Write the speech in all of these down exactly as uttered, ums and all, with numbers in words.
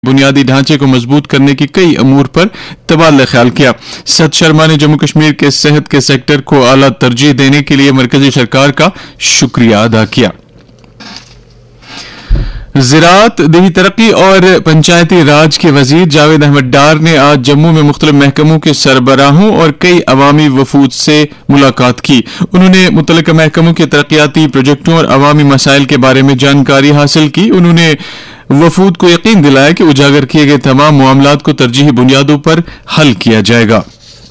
बुनियादी ढांचे को मजबूत करने की कई अमूर पर तबादला ख्याल किया। सत शर्मा ने जम्मू कश्मीर के सेहत के सेक्टर को आला तरजीह देने के लिए मरकजी सरकार का शुक्रिया अदा किया। ज़राअत, देही तरक्की और पंचायती राज के वजीर जावेद अहमद डार ने आज जम्मू में मुख्तलिफ महकमों के सरबराहों और कई अवामी वफूद से मुलाकात की। उन्होंने मुतल्लिका महकमों के तरक्याती प्रोजेक्टों और अवामी मसाइल के बारे में जानकारी हासिल की। उन्होंने वफूद को यकीन दिलाया कि उजागर किए गए तमाम मामलात को तरजीही बुनियादों पर हल किया जाएगा।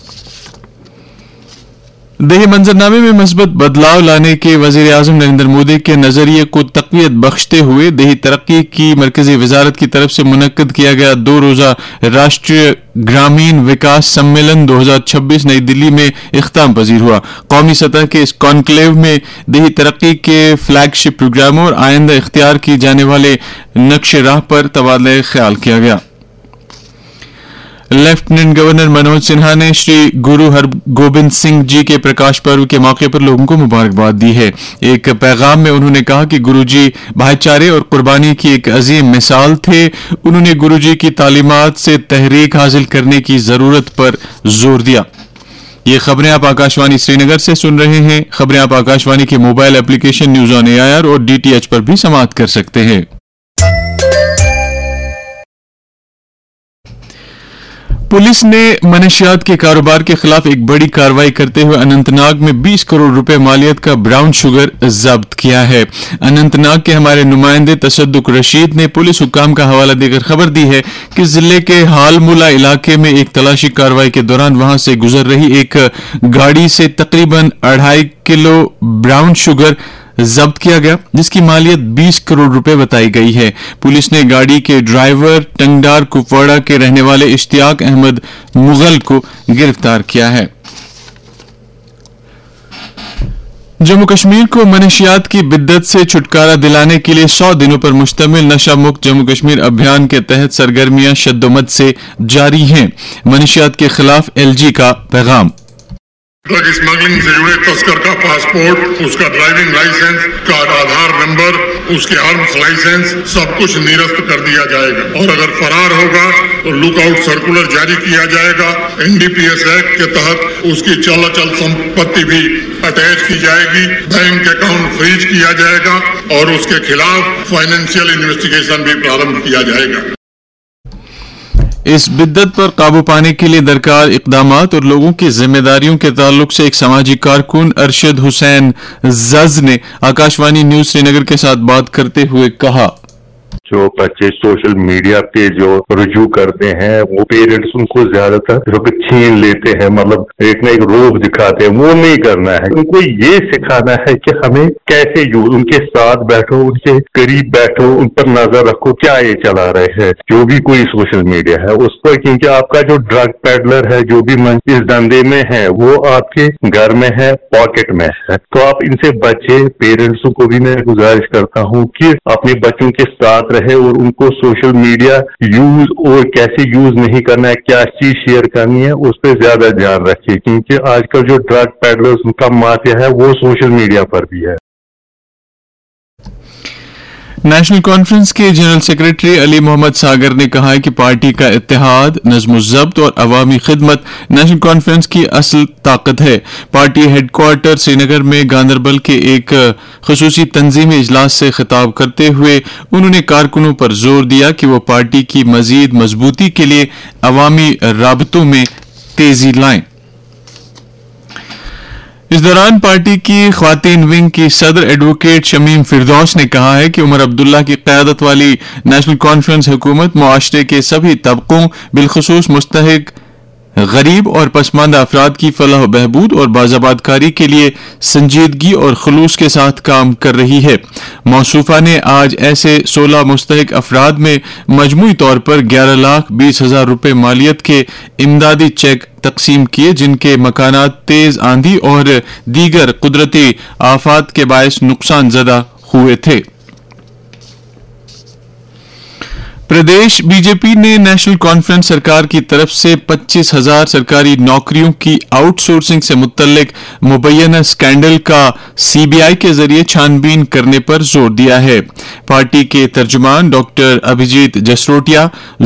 देही मंजरनामे में मस्बत बदलाव लाने के वजीर आजम नरेंद्र मोदी के नजरिए को तकवीत बख्शते हुए देही तरक्की की मरकजी वजारत की तरफ से मुनक्कद किया गया दो रोजा राष्ट्रीय ग्रामीण विकास सम्मेलन दो हजार छब्बीस नई दिल्ली में इख्ताम पजीर हुआ। कौमी सतह के इस कॉन्क्लेव में देही तरक्की के फ्लैगशिप प्रोग्रामों और आइंदा इख्तियार किए जाने वाले नक्श राह पर तबादला ख्याल किया गया। लेफ्टिनेंट गवर्नर मनोज सिन्हा ने श्री गुरु हरगोबिंद सिंह जी के प्रकाश पर्व के मौके पर लोगों को मुबारकबाद दी है। एक पैगाम में उन्होंने कहा कि गुरु जी भाईचारे और कुर्बानी की एक अजीम मिसाल थे। उन्होंने गुरु जी की तालीमात से तहरीक हासिल करने की जरूरत पर जोर दिया। ये खबरें आप आकाशवाणी श्रीनगर से सुन रहे हैं। खबरें आप आकाशवाणी के mobile application news on AIR और डीटीएच पर भी समाअत कर सकते हैं। पुलिस ने मनशियात के कारोबार के खिलाफ एक बड़ी कार्रवाई करते हुए अनंतनाग में बीस करोड़ रुपए मालियत का ब्राउन शुगर जब्त किया है। अनंतनाग के हमारे नुमाइंदे तसद्दुक रशीद ने पुलिस हुक्काम का हवाला देकर खबर दी है कि जिले के हालमुला इलाके में एक तलाशी कार्रवाई के दौरान वहां से गुजर रही एक गाड़ी से तकरीबन अढ़ाई किलो ब्राउन शुगर जब्त किया गया, जिसकी मालियत बीस करोड़ रुपए बताई गई है। पुलिस ने गाड़ी के ड्राइवर टंगडार कुपवाड़ा के रहने वाले इश्तियाक अहमद मुगल को गिरफ्तार किया है। जम्मू कश्मीर को मनशियात की बिद्दत से छुटकारा दिलाने के लिए सौ दिनों पर मुश्तमिल नशा मुक्त जम्मू कश्मीर अभियान के तहत सरगर्मियां शद्दोमद से जारी हैं। मनशियात के खिलाफ एलजी का पैगाम। ड्रग स्मगलिंग से जुड़े तस्कर का पासपोर्ट, उसका ड्राइविंग लाइसेंस, का आधार नंबर, उसके आर्म्स लाइसेंस सब कुछ निरस्त कर दिया जाएगा और अगर फरार होगा तो लुकआउट सर्कुलर जारी किया जाएगा। एनडीपीएस एक्ट के तहत उसकी चल अचल संपत्ति भी अटैच की जाएगी, बैंक अकाउंट फ्रीज किया जाएगा और उसके खिलाफ फाइनेंशियल इन्वेस्टिगेशन भी प्रारंभ किया जाएगा। इस बिद्दत पर काबू पाने के लिए दरकार इकदामात और लोगों की जिम्मेदारियों के ताल्लुक से एक समाजी कारकुन अरशद हुसैन जज ने आकाशवाणी न्यूज श्रीनगर के साथ बात करते हुए कहा, जो बच्चे सोशल मीडिया पे जो रुजू करते हैं वो पेरेंट्स उनको ज्यादातर छीन लेते हैं, मतलब एक ना एक रोब दिखाते हैं, वो नहीं करना है। उनको ये सिखाना है कि हमें कैसे यूज, उनके साथ बैठो, उनके करीब बैठो, उन पर नजर रखो क्या ये चला रहे हैं जो भी कोई सोशल मीडिया है उस पर, क्योंकि आपका जो ड्रग पेडलर है जो भी इस धंधे में है वो आपके घर में है, पॉकेट में है। तो आप इनसे बचे। पेरेंट्स को भी मैं गुजारिश करता हूँ कि अपने बच्चों के साथ रहे और उनको सोशल मीडिया यूज और कैसे यूज नहीं करना है, क्या चीज शेयर करनी है, उस पर ज्यादा ध्यान रखिए, क्योंकि आजकल जो ड्रग पेडलर्स उनका माफिया है वो सोशल मीडिया पर भी है। नेशनल कॉन्फ्रेंस के जनरल सेक्रेटरी अली मोहम्मद सागर ने कहा है कि पार्टी का इत्तेहाद, नज़्म-ओ-ज़ब्त और अवामी खिदमत नेशनल कॉन्फ्रेंस की असल ताकत है। पार्टी हेडक्वार्टर श्रीनगर में गांदरबल के एक खुसूसी तंजीमी इजलास से खिताब करते हुए उन्होंने कारकुनों पर जोर दिया कि वो पार्टी की मजीद मजबूती के लिए अवामी राबतों में तेजी लाएं। इस दौरान पार्टी की ख्वातीन विंग की सदर एडवोकेट शमीम फिरदौस ने कहा है कि उमर अब्दुल्ला की क़यादत वाली नेशनल कॉन्फ्रेंस हुकूमत मुआशरे के सभी तबकों, बिलखुसूस मुस्तहिक, गरीब और पसमानदा अफराद की फलाह बहबूद और बाज़ाबादकारी के लिए संजीदगी और खुलूस के साथ काम कर रही है। मौसूफा ने आज ऐसे सोलह मुस्तहिक अफराद में मजमूई तौर पर ग्यारह लाख बीस हजार रुपये मालियत के इमदादी चेक तकसीम किए, जिनके मकानात तेज आंधी और दीगर कुदरती आफात के बायस नुकसान ज़दा हुए थे। प्रदेश बीजेपी ने नेशनल कॉन्फ्रेंस सरकार की तरफ से पच्चीस हजार सरकारी नौकरियों की आउटसोर्सिंग से मुतल्लिक मुबैना स्कैंडल का सीबीआई के जरिए छानबीन करने पर जोर दिया है। पार्टी के तर्जुमान डॉक्टर अभिजीत जसरोटिया